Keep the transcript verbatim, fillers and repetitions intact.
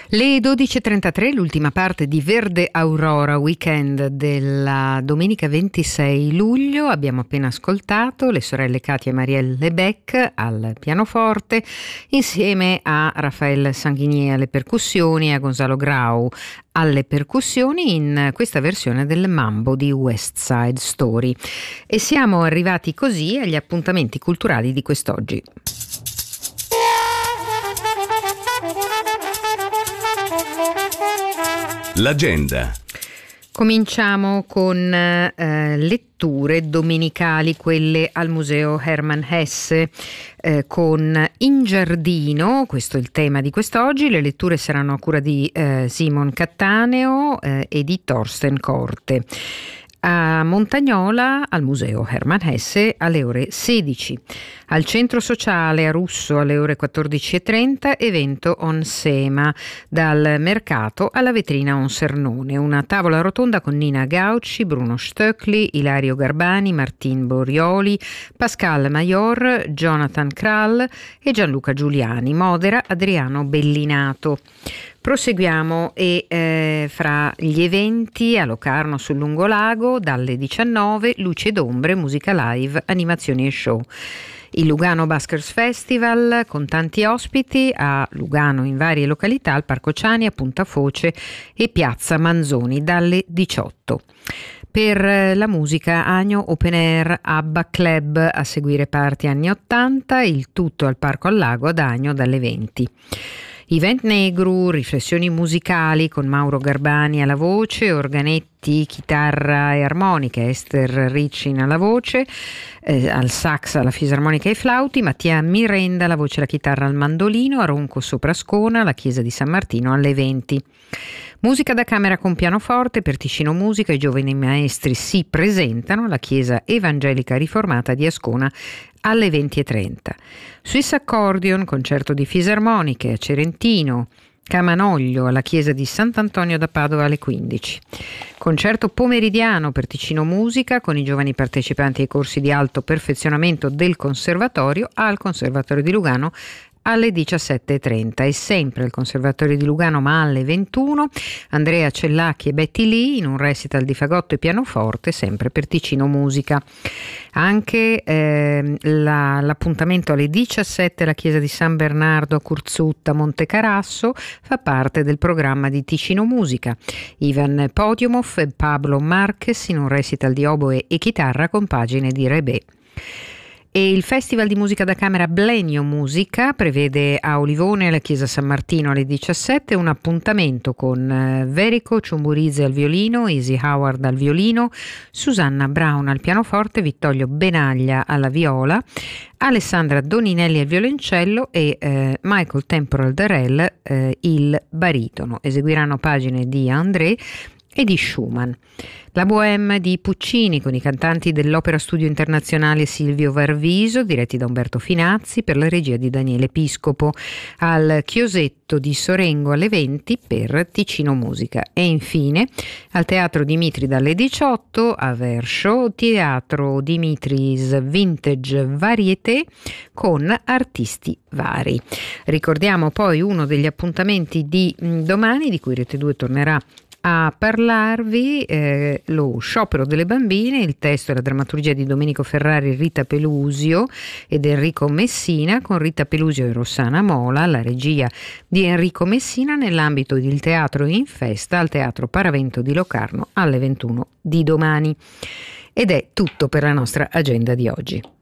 Le dodici e trentatré, l'ultima parte di Verde Aurora Weekend della domenica ventisei luglio. Abbiamo appena ascoltato le sorelle Katia e Marielle Lebec al pianoforte, insieme a Rafael Sanguinier alle percussioni e a Gonzalo Grau alle percussioni, in questa versione del Mambo di West Side Story. E siamo arrivati così agli appuntamenti culturali di quest'oggi. L'agenda. Cominciamo con eh, letture domenicali, quelle al Museo Hermann Hesse, eh, con In Giardino, questo è il tema di quest'oggi. Le letture saranno a cura di eh, Simon Cattaneo eh, e di Thorsten Korte. A Montagnola, al Museo Hermann Hesse, alle ore sedici. Al Centro Sociale a Russo alle ore quattordici e trenta, evento On Sema, dal mercato alla vetrina On Sernone. Una tavola rotonda con Nina Gauci, Bruno Stöckli, Ilario Garbani, Martin Borioli, Pascal Maior, Jonathan Krall e Gianluca Giuliani. Modera Adriano Bellinato. Proseguiamo e eh, fra gli eventi a Locarno sul Lungolago dalle diciannove, luci ed ombre, musica live, animazioni e show. Il Lugano Buskers Festival con tanti ospiti a Lugano in varie località, al Parco Ciani, a Punta Foce e Piazza Manzoni dalle diciotto. Per la musica Agno Open Air Abba Club, a seguire parti anni ottanta, il tutto al Parco al Lago ad Agno dalle venti. Event Negru, riflessioni musicali con Mauro Garbani alla voce, organetti, chitarra e armonica, Esther Riccin alla voce, eh, al sax, alla fisarmonica e ai flauti, Mattia Mirenda alla voce e la chitarra al mandolino, a Ronco Soprascona, alla chiesa di San Martino alle venti. Musica da camera con pianoforte, per Ticino Musica i giovani maestri si presentano alla chiesa evangelica riformata di Ascona alle venti e trenta. Swiss Accordion, concerto di fisarmoniche a Cerentino, Camanoglio alla chiesa di Sant'Antonio da Padova alle quindici. Concerto pomeridiano per Ticino Musica con i giovani partecipanti ai corsi di alto perfezionamento del Conservatorio al Conservatorio di Lugano alle diciassette e trenta. E sempre al Conservatorio di Lugano, ma alle ventuno, Andrea Cellacchi e Betty Lee in un recital di fagotto e pianoforte, sempre per Ticino Musica. Anche eh, la, l'appuntamento alle diciassette alla chiesa di San Bernardo a Curzutta Montecarasso fa parte del programma di Ticino Musica. Ivan Podiumov e Pablo Marquez in un recital di oboe e chitarra con pagine di Rebè. E il Festival di Musica da Camera Blenio Musica prevede a Olivone, alla Chiesa San Martino alle diciassette, un appuntamento con Verico Ciumburizzi al violino, Easy Howard al violino, Susanna Brown al pianoforte, Vittorio Benaglia alla viola, Alessandra Doninelli al violoncello e eh, Michael Temporal Darrell eh, il baritono. Eseguiranno pagine di André e di Schumann. La Bohème di Puccini con i cantanti dell'Opera Studio Internazionale Silvio Varviso, diretti da Umberto Finazzi, per la regia di Daniele Piscopo, al Chiosetto di Sorengo alle venti per Ticino Musica. E infine al Teatro Dimitri dalle diciotto a Verscio, Teatro Dimitris Vintage Varieté con artisti vari. Ricordiamo poi uno degli appuntamenti di domani, di cui Rete due tornerà a parlarvi, eh, lo Sciopero delle bambine. Il testo e la drammaturgia di Domenico Ferrari, Rita Pelusio ed Enrico Messina, con Rita Pelusio e Rossana Mola, la regia di Enrico Messina, nell'ambito del Teatro in Festa al Teatro Paravento di Locarno alle ventuno di domani. Ed è tutto per la nostra agenda di oggi.